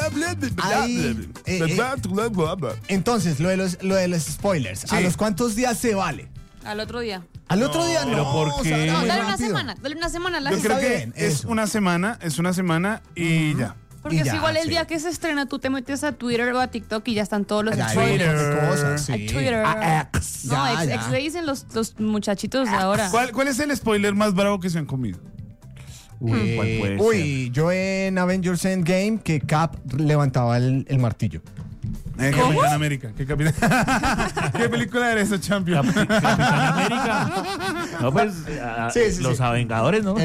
Entonces, lo de los spoilers, ¿a los cuántos días se vale? Al otro día. Al otro día pero no. ¿por qué? No, dale una rápido. semana. Dale una semana. Yo creo que bien, es eso. una semana y ya. Porque Y es ya, igual el sí. día que se estrena, tú te metes a Twitter o a TikTok y ya están todos los Ya hay spoilers. un montón de cosas, sí. A Twitter. A X. No, Ya, ex ya. le dicen los muchachitos de ahora. ¿Cuál es el spoiler más bravo que se han comido? Uy, ¿Cuál puede uy, yo en Avengers Endgame que Cap levantaba el martillo. Capitán América. ¿Qué ¿Qué película era esa, Champion? Capitán América. No, pues Sí, sí, los sí. Avengadores, ¿no?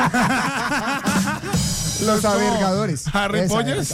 Los Avergadores. Harry Pollas.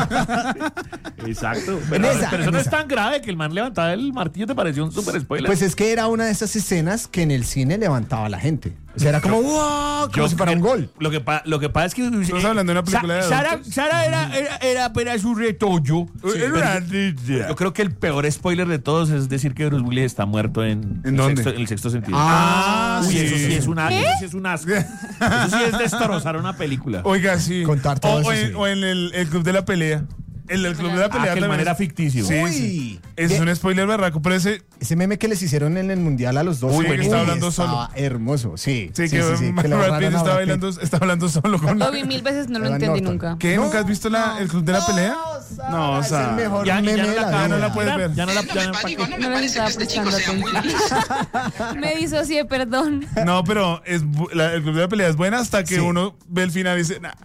Exacto. En Pero, esa, pero eso en no esa. es tan grave que el man levantaba el martillo, ¿te pareció un super spoiler? Pues es que era una de esas escenas que en el cine levantaba a la gente. O sea, era como ¡wow! Como si fuera un gol. Lo que pasa es que Estamos hablando de una película de adultos. Sara era apenas un retoño. Era una niña. Yo creo que el peor spoiler de todos es decir que Bruce Willis está muerto en dónde? en el sexto sentido. Ah, Uy, sí. eso sí es un asco. Eso sí es un asco. Eso sí es destrozar una película. Oiga, sí. Contar todo eso, sí. o en el Club de la Pelea. El Club de la Pelea Que el man también era es- ficticio. Sí, Uy. sí. Es un spoiler barraco, pero ese... Ese meme que les hicieron en el Mundial a los dos. Uy, que está hablando estaba solo. hermoso, sí. Sí, que que le Brad Pitt borraron a está Brad Pitt. hablando solo con... Lo vi 1000 veces, no lo Edward entendí Norton. nunca. ¿Qué? ¿Nunca has visto el Club de la Pelea? Sara, No, es Sara. el mejor Ya meme no de la ya no vida. la puedes ver. Ya no la Yo le digo, no me No le parece que estaba este chico prestando sea muy atención. Me disocié, perdón. No, pero el Club de la Pelea es buena hasta que Sí. uno ve el final y dice, nah.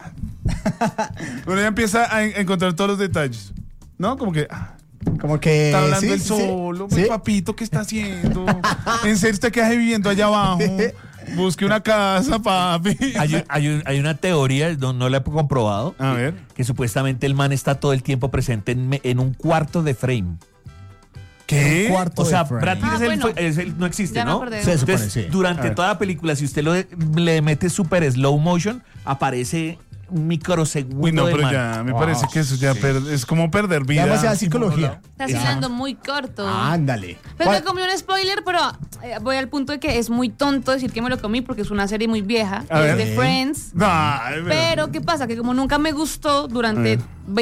Uno ya empieza a encontrar todos los detalles. ¿No? Como que Como que. está hablando sí, él sí, solo. sí. Mi papito, ¿qué está haciendo? En serio, usted queda viviendo allá abajo. Busque una casa, papi. Hay una teoría, no la he comprobado, A ver. que supuestamente el man está todo el tiempo presente en un cuarto de frame. ¿Qué? Un cuarto O sea, de frame. Brad Pitt Ah, bueno. no existe, Ya me ¿no? acordé. Se supone, Entonces, sí. A durante ver. toda la película, si usted le mete super slow motion, aparece un microsegundo Uy, no, del pero man. ya, me Wow. parece que eso ya es como perder vida. Demasiada psicología. Estás hablando muy corto. Ándale. Pues ¿Cuál? me comí un spoiler, pero voy al punto de que es muy tonto decir que me lo comí porque es una serie muy vieja. A Es ver. de Friends. Ay, Pero, ¿qué pasa? Que como nunca me gustó durante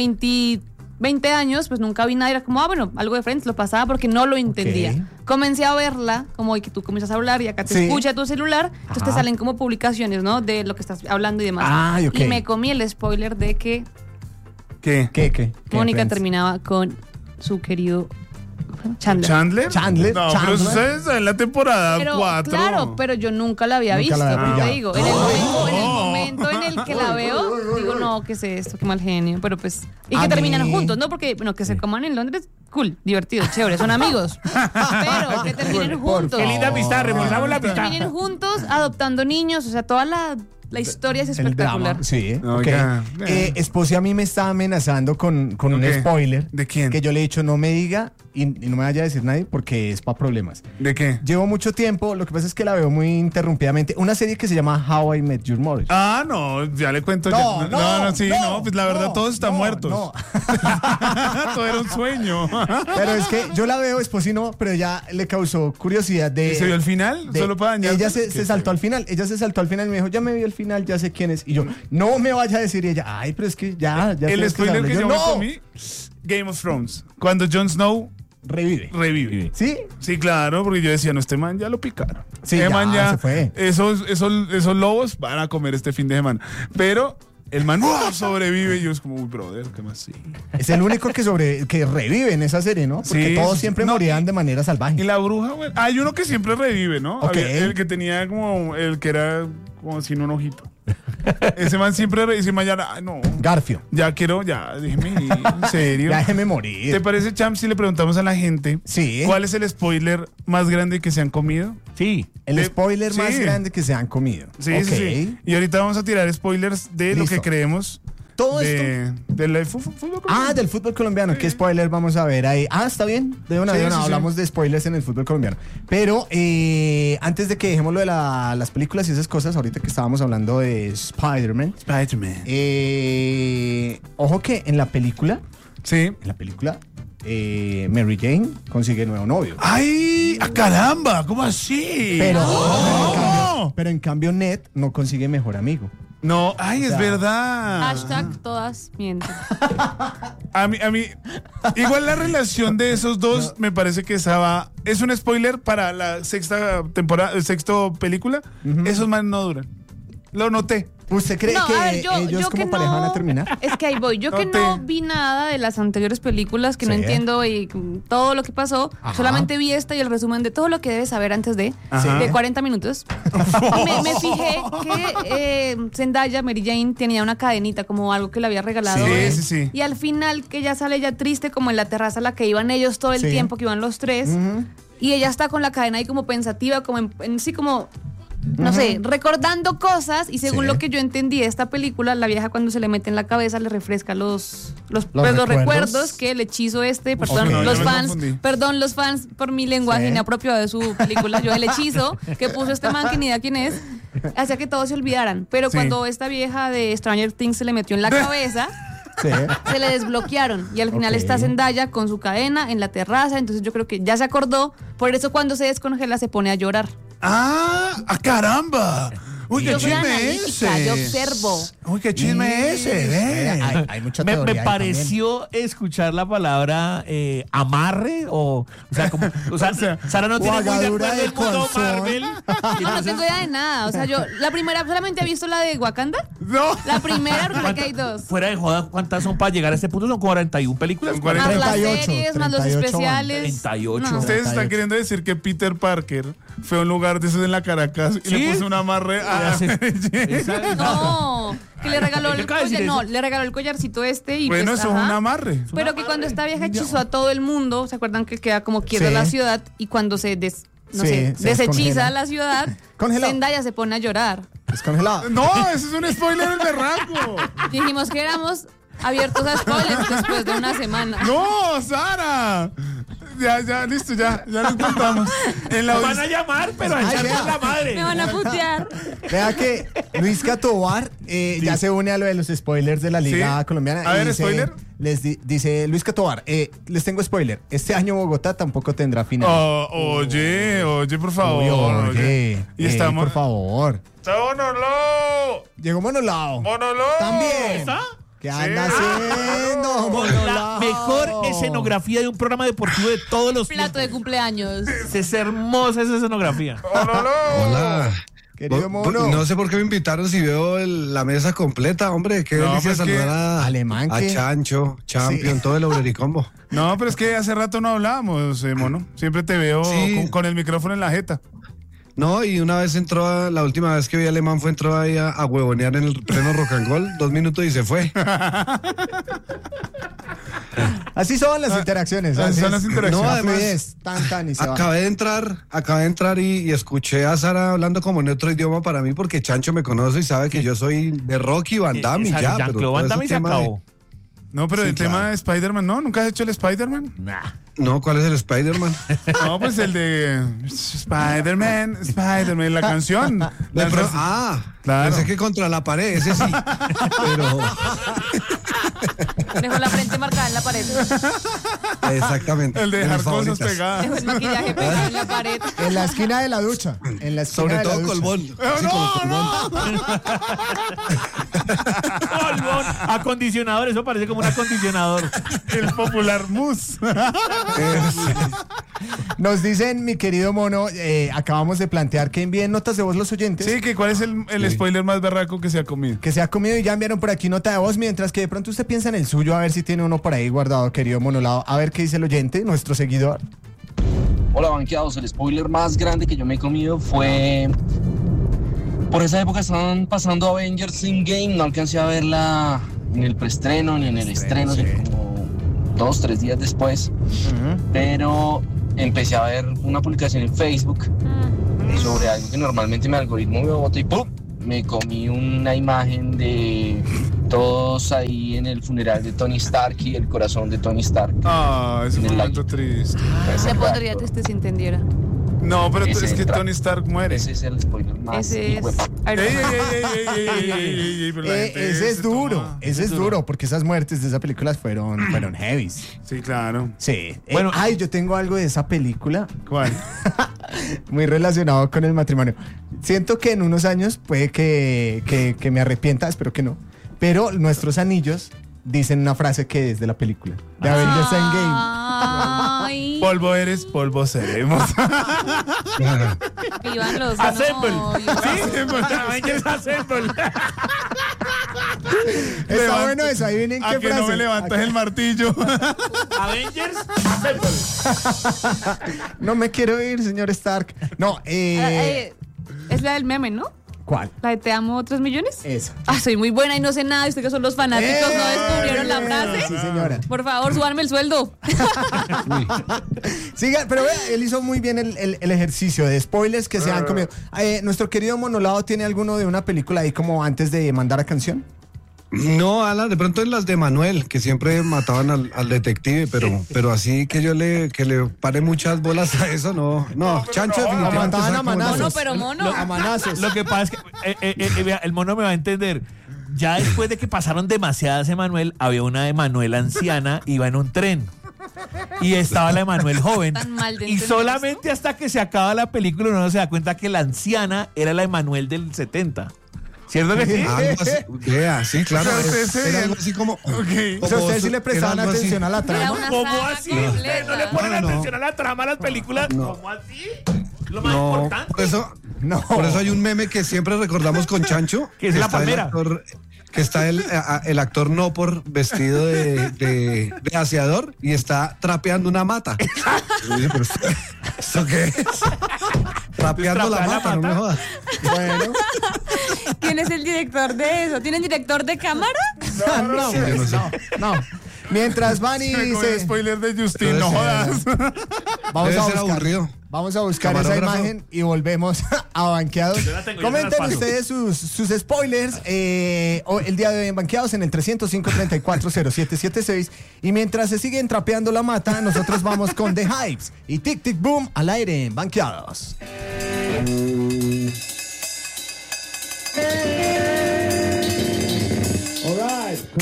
20 años, pues nunca vi nada. Era como, bueno, algo de Friends lo pasaba porque no lo entendía. Ok. Comencé a verla, como que tú comienzas a hablar y acá te Sí. escucha tu celular. Entonces te Ajá. salen como publicaciones, ¿no? De lo que estás hablando y demás. Ay, ok. Y me comí el spoiler de que ¿Qué? ¿Qué? Mónica Friends? terminaba con su querido Chandler. ¿Chandler? Chandler, No, pero Chandler. eso es en la temporada Pero, 4. claro, pero yo nunca la había Nunca visto. la había Pero te pillado. digo, en el momento en el que la veo, digo, no, ¿qué es esto? Qué mal genio. Pero pues, y A que terminan mí- juntos, ¿no? Porque, bueno, que se coman en Londres, cool, divertido, chévere, son amigos. Pero que terminen Por juntos. Qué linda amistad, reforzamos la Que terminen juntos, adoptando niños, o sea, toda la historia es El espectacular. drama, sí. Oiga, ok. Esposi a mí me está amenazando con un Ok. spoiler. ¿De quién? Que yo le he dicho no me diga y no me vaya a decir nadie porque es para problemas. ¿De qué? Llevo mucho tiempo, lo que pasa es que la veo muy interrumpidamente. Una serie que se llama How I Met Your Mother. Ah, no, ya le cuento. No, ya. Sí, no, no, pues la verdad no, todos están no, muertos. no. Todo era un sueño. Pero es que yo la veo, Esposi no, pero ella le causó curiosidad de... ¿Y se vio el final? de- Solo para dañar. Ella se saltó al final, ella se saltó al final y me dijo, ya me vi el final, ya sé quién es. Y yo, no me vaya a decir. Y ella, ay, pero es que ya El tienes spoiler saberlo". que yo me no, comí, Game of Thrones. Cuando Jon Snow revive. revive. ¿Sí? Sí, claro, porque yo decía, no, este man ya lo picaron. Sí, Este ya, man se fue. Esos lobos van a comer este fin de semana. Pero el man ¡wow! Sobrevive y yo es como, uy, brother, ¿qué más? Sí. Es el único que revive en esa serie, ¿no? Porque Sí, todos sí, siempre no, morían y- de manera Y salvaje. la bruja, güey. Hay uno que siempre revive, ¿no? Ok. El que tenía como, el que era como sin un ojito. Ese man siempre revive. Ese man ya, ay, no. Garfio. Ya quiero, ya, déjeme ir, en serio. Ya déjeme ¿Te morir. parece, Champ, si le preguntamos a la gente Sí. cuál es el spoiler más grande que se han comido? Sí. El spoiler sí. más grande que se han comido. Sí, Ok. sí, sí. Y ahorita vamos a tirar spoilers de lo Listo. que creemos. Todo esto. Del fútbol. Del fútbol colombiano. ¿Qué spoiler vamos a ver ahí? Está bien. De una, Sí, de una. sí, sí. Hablamos de spoilers en el fútbol colombiano. Pero antes de que dejemos lo de las películas y esas cosas, ahorita que estábamos hablando de Spider-Man, Spider-Man. ojo que en la película, Sí. Mary Jane consigue nuevo novio. ¡Ay! ¡A caramba! ¿Cómo así? Pero, ¡No! pero en cambio Ned no consigue mejor amigo. No, ay, O es sea, verdad. Hashtag todas mienten. A mí, igual la relación de esos dos me parece que esa va. Es un spoiler para la sexta temporada, sexto película. Esos más no duran. Lo noté. ¿Usted cree No, que a ver, ellos yo como que pareja no, van a terminar? Es que ahí voy. Yo No que te- no vi nada de las anteriores películas, que no Sí. entiendo y todo lo que pasó. Ajá. Solamente vi esta y el resumen de todo lo que debes saber antes de Ajá. 40 minutos. me fijé que Zendaya, Mary Jane, tenía una cadenita como algo que le había regalado. Sí, él. sí, sí. Y al final que ella sale ya triste como en la terraza a la que iban ellos todo el Sí. tiempo, que iban los tres. Y ella está con la cadena ahí como pensativa, como sí como... No sé, recordando cosas y según Sí. lo que yo entendí de esta película, la vieja cuando se le mete en la cabeza le refresca los recuerdos. recuerdos que el hechizo perdón, Ok, no, los ya me fans, confundí. perdón, los fans por mi lenguaje Sí. inapropiado de su película, yo el hechizo que puso este man que ni idea quién es, hacía que todos se olvidaran, pero Sí. cuando esta vieja de Stranger Things se le metió en la cabeza, Sí. se le desbloquearon y al final Ok. está Zendaya con su cadena en la terraza, entonces yo creo que ya se acordó, por eso cuando se descongela se pone a llorar. Caramba. Uy, qué Yo soy chisme analítica, ese. yo observo. Uy, qué chisme ese, ve. Hay mucha Me teoría ahí pareció escuchar la palabra amarre o sea, como, o sea, Sara no tiene muy de Guagadura acuerdo de el mundo calzón. Marvel. No tengo idea de nada. O sea, yo la primera solamente he visto la de Wakanda. No. La primera, porque creo que hay dos. Fuera de joda, ¿cuántas son para llegar a este punto? Son 41 películas. Son 40. Más las 38, series, más los 38 especiales. 38. No. Ustedes están 38. queriendo decir que Peter Parker fue a un lugar de esos en la Caracas y ¿Sí? le puso un amarre a No, que le regaló ¿Qué el acaba de decir collar, eso? no, le regaló el collarcito y Bueno, pues, eso es ajá. un amarre. Pero que cuando esta vieja hechizó a todo el mundo, ¿se acuerdan que queda como quieta Sí. la ciudad? Y cuando se Sí, deshechiza descongela. la ciudad, Congelado. Zendaya se pone a llorar. Es congelado. No, eso es un spoiler del berraco. Dijimos que éramos abiertos a spoilers después de una semana. No, Sara. Ya, listo, ya nos contamos. En la Nos van a llamar, pero a Ay, echarnos vea. la madre. Me van a putear. Vea que Luis Catobar ya se une a lo de los spoilers de la Liga Sí. Colombiana. A y ver, dice, spoiler. Dice Luis Catobar, les tengo spoiler. Este año Bogotá tampoco tendrá final. Oye, por favor. Uy, oye, Y estamos. por favor. ¡Monolo! Llegó Monolao. ¡Monolo! También. ¿Está? ¿Qué Sí. anda haciendo, Con la Monolao? mejor escenografía de un programa deportivo de todos los Plato de tiempos. cumpleaños. Es hermosa esa escenografía. ¡Monolo! Hola. Querido Mono. No sé por qué me invitaron si veo la mesa completa, hombre. Qué No, delicia pues que saludar a Alemán, a ¿qué? Chancho, Champion, Sí. todo el Obrericombo. No, pero es que hace rato no hablábamos, Mono. Siempre te veo Sí. con el micrófono en la jeta. No, y una vez la última vez que vi a Alemán entró ahí a huevonear en el pleno rock and roll, 2 minutos y se fue. Así son las interacciones. así son las interacciones. No, La además, fluidez, tan y se va. Acabé de entrar y escuché a Sara hablando como en otro idioma para mí porque Chancho me conoce y sabe que yo soy de rock y Van Damme y ya. Jean-Claude pero todo Van ese Damme se tema de- acabó. No, pero Sí, el claro. tema de Spider-Man, ¿no? ¿Nunca has hecho el Spider-Man? Nah. No, ¿cuál es el Spider-Man? No, pues el de Spider-Man, la canción. Claro. Pensé que contra la pared, ese sí. Pero Dejó la frente marcada en la pared. exactamente. El de mis dejar cosas favoritas. pegadas. Dejó el maquillaje pegado en la pared. En la esquina de la ducha. En la esquina Sobre de la todo ducha. Colbón. Sí, como Colbón. Polvón, acondicionador, eso parece como un acondicionador. El popular mousse. Nos dicen, mi querido Mono, acabamos de plantear que envíen notas de voz los oyentes. Sí, que ¿cuál es el spoiler más berraco que se ha comido? Que se ha comido y ya enviaron por aquí nota de voz, mientras que de pronto usted piensa en el suyo, a ver si tiene uno por ahí guardado, querido Monolao. A ver qué dice el oyente, nuestro seguidor. Hola banqueados, el spoiler más grande que yo me he comido fue... Por esa época estaban pasando Avengers Endgame, no alcancé a verla en el preestreno ni en el estreno, sí. como 2-3 días después, pero empecé a ver una publicación en Facebook sobre algo que normalmente mi algoritmo me bota y ¡pum! Me comí una imagen de todos ahí en el funeral de Tony Stark y el corazón de Tony Stark. Ah, ese fue un En el momento triste. Se pondría triste si entendiera. No, pero Ese es que entra. Tony Stark muere. Ese es el spoiler más. Ese es hijueputa. Iron Ey, Man. pero la gente Ese es se duro, toma. ese es duro, porque esas muertes de esa película fueron heavies. Sí, claro. Sí. Bueno. Ay, yo tengo algo de esa película ¿Cuál? muy relacionado con el matrimonio. Siento que en unos años puede que me arrepienta, espero que no. Pero nuestros anillos dicen una frase que es de la película. De Avengers Endgame. Ay, Polvo eres, polvo seremos. vivan los Assemble. novios. Avengers Assemble. Está bueno eso, ahí vienen ¿A qué que frase. no me levantas el martillo? Avengers Assemble. No me quiero ir, señor Stark. No, Es la del meme, ¿no? ¿cuál? La de Te amo 3 millones. Esa. Soy muy buena y no sé nada. Y ustedes que son los fanáticos, ¿no descubrieron la frase? Sí, señora. Por favor, súbanme el sueldo. Siga, pero vea, él hizo muy bien el ejercicio de spoilers que se han comido. Nuestro querido Monolado tiene alguno de una película ahí como antes de mandar a canción. No, Alan, de pronto en las de Manuel, que siempre mataban al detective, pero así que que le pare muchas bolas a eso, no. No, Chancho Lo definitivamente mataban sabe a cómo manazos. Mono, pero mono. A manazos. Lo que pasa es que vea, el mono me va a entender. Ya después de que pasaron demasiadas Emanuel, había una Emanuel anciana, iba en un tren. Y estaba la Emanuel joven. Tan mal de Y entender solamente hasta que se acaba la película uno se da cuenta que la anciana era la Emanuel del 70. ¿Cierto que sí? Algo así, vea, sí, claro. O sea, ustedes se Era veían- algo así como. Ok. O sea, ustedes sí le era prestaban algo así. atención a la Era trama. una ¿Cómo saga así? completa. ¿Ustedes no le ponen No, no. atención a la trama de las películas? No. ¿Cómo así? Lo más No, importante. por eso hay un meme que siempre recordamos con Chancho. Que es la está el palmera. actor- que está el actor no por vestido de aseador y está trapeando una mata. Oye, pero ¿esto qué es? Trapeando la ¿Trapea la mata, no me mata? jodas. Bueno, ¿Quién es el director de eso? ¿Tienen director de cámara? no, yo no sé. no. Mientras van y Me comí el se... spoiler de Justin, Debe no ser. jodas. Vamos Debe a ser buscar. aburrido. Vamos a buscar esa Camarógrafo. imagen y volvemos a Banqueados. Yo la tengo, yo Comenten se las paso. ustedes sus spoilers el día de hoy en Banqueados en el 305-340776. Y mientras se siguen trapeando la mata, nosotros vamos con The Hypes y Tic Tic Boom al aire en Banqueados.